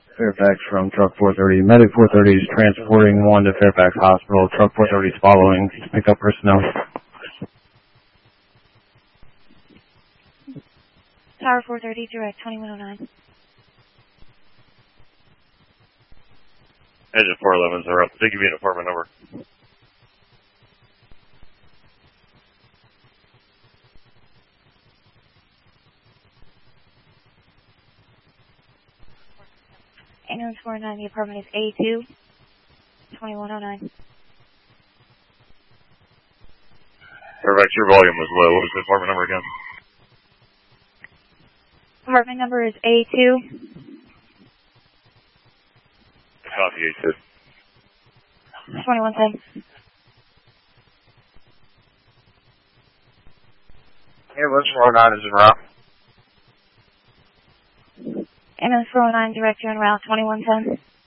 Fairfax from truck 430. Medic 430 is transporting 1 to Fairfax Hospital. Truck 430 is following. Pick up personnel. Tower 430, direct 2109. Engine 411s are up. They give you an apartment number. Ambulance 409, the apartment is A2, 2109. Fairfax, your volume was low. What was the apartment number again? Apartment number is A2. Copy, A2. 2110. Ambulance 409 is en route. Ambulance 409, direct, you're en route, 2110.